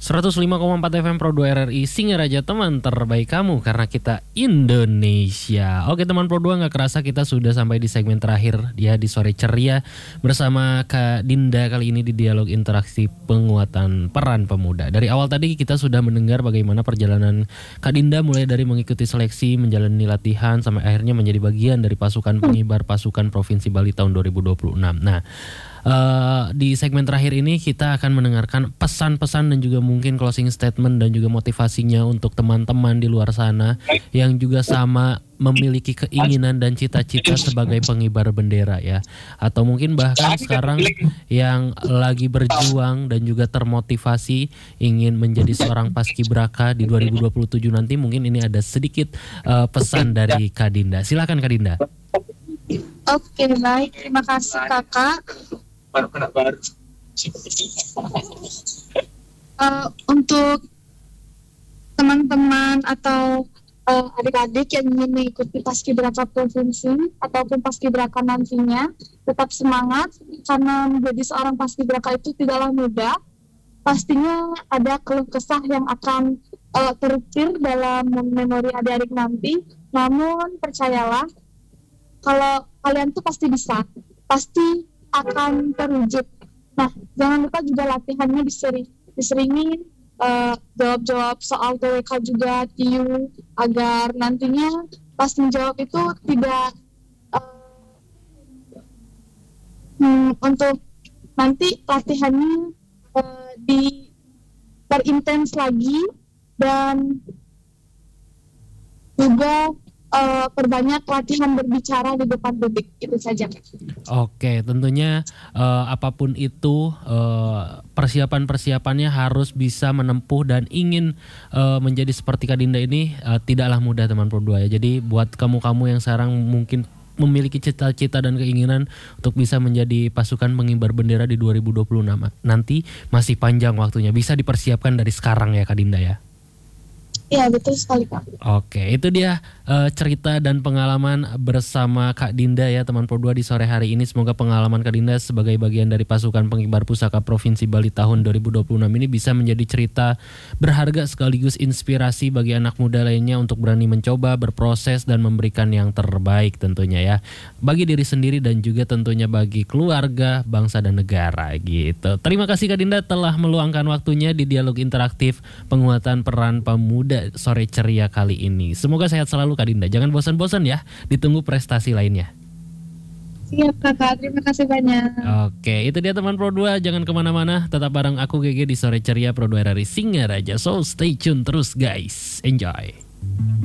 105,4 FM Pro 2 RRI Singaraja, teman terbaik kamu karena kita Indonesia. Oke teman Pro 2, gak kerasa kita sudah sampai di segmen terakhir ya di Sore Ceria bersama Kak Dinda kali ini di dialog interaksi penguatan peran pemuda. Dari awal tadi kita sudah mendengar bagaimana perjalanan Kak Dinda mulai dari mengikuti seleksi, menjalani latihan sampai akhirnya menjadi bagian dari pasukan pengibar pasukan Provinsi Bali tahun 2026. Nah, di segmen terakhir ini kita akan mendengarkan pesan-pesan dan juga mungkin closing statement dan juga motivasinya untuk teman-teman di luar sana yang juga sama memiliki keinginan dan cita-cita sebagai pengibar bendera ya, atau mungkin bahkan sekarang yang lagi berjuang dan juga termotivasi ingin menjadi seorang paskibraka di 2027 nanti. Mungkin ini ada sedikit pesan dari Kak Dinda. Silakan Kak Dinda. Oke, baik, terima kasih kakak. Untuk teman-teman atau adik-adik yang ingin mengikuti paskibraka provinsi ataupun paskibraka nantinya, tetap semangat karena menjadi seorang paskibraka itu tidaklah mudah. Pastinya ada keluh kesah yang akan terukir dalam memori adik-adik nanti. Namun percayalah, kalau kalian tuh pasti bisa, pasti akan terwujud. Nah, jangan lupa juga latihannya diseringin, jawab-jawab soal TWK juga, TIU, agar nantinya pas menjawab itu tidak untuk nanti latihannya diperintens lagi dan juga perbanyak latihan berbicara di depan publik. Itu saja. Oke, tentunya apapun itu persiapan-persiapannya harus bisa menempuh dan ingin menjadi seperti Kak Dinda ini tidaklah mudah teman Pro 2 ya. Jadi buat kamu-kamu yang sekarang mungkin memiliki cita-cita dan keinginan untuk bisa menjadi pasukan pengibar bendera di 2026 nanti masih panjang waktunya. Bisa dipersiapkan dari sekarang ya Kak Dinda ya. Iya, betul sekali Pak. Oke, itu dia cerita dan pengalaman bersama Kak Dinda ya teman Pro 2 di sore hari ini. Semoga pengalaman Kak Dinda sebagai bagian dari pasukan pengibar pusaka Provinsi Bali tahun 2026 ini bisa menjadi cerita berharga sekaligus inspirasi bagi anak muda lainnya untuk berani mencoba, berproses dan memberikan yang terbaik tentunya ya. Bagi diri sendiri dan juga tentunya bagi keluarga, bangsa dan negara gitu. Terima kasih Kak Dinda telah meluangkan waktunya di dialog interaktif penguatan peran pemuda sore ceria kali ini. Semoga sehat selalu Kak Dinda. Jangan bosan-bosan ya. Ditunggu prestasi lainnya. Siap kakak, terima kasih banyak. Oke, itu dia teman Pro 2. Jangan kemana-mana. Tetap bareng aku GG di sore ceria Pro 2 RRI Singaraja. So stay tune terus guys. Enjoy.